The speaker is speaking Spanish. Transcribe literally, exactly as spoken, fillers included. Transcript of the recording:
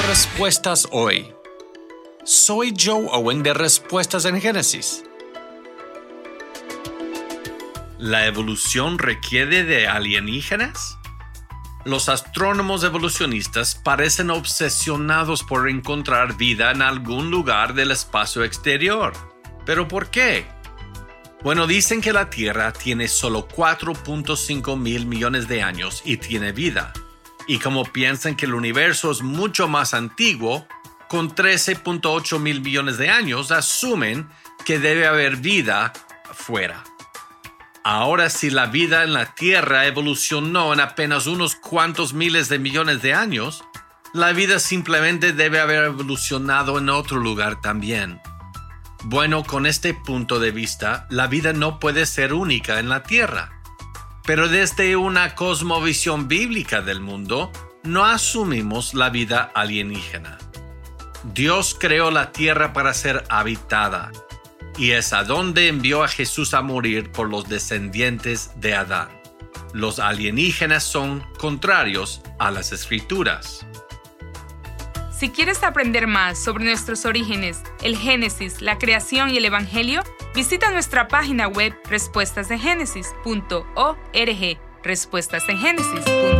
Respuestas hoy. Soy Joe Owen de Respuestas en Génesis. ¿La evolución requiere de alienígenas? Los astrónomos evolucionistas parecen obsesionados por encontrar vida en algún lugar del espacio exterior. ¿Pero por qué? Bueno, dicen que la Tierra tiene solo cuatro punto cinco mil millones de años y tiene vida. Y como piensan que el universo es mucho más antiguo, con trece punto ocho mil millones de años, asumen que debe haber vida afuera. Ahora, si la vida en la Tierra evolucionó en apenas unos cuantos miles de millones de años, la vida simplemente debe haber evolucionado en otro lugar también. Bueno, con este punto de vista, la vida no puede ser única en la Tierra. Pero desde una cosmovisión bíblica del mundo, no asumimos la vida alienígena. Dios creó la tierra para ser habitada, y es a donde envió a Jesús a morir por los descendientes de Adán. Los alienígenas son contrarios a las Escrituras. Si quieres aprender más sobre nuestros orígenes, el Génesis, la creación y el Evangelio, visita nuestra página web respuestas en génesis punto org, respuestas en génesis punto org.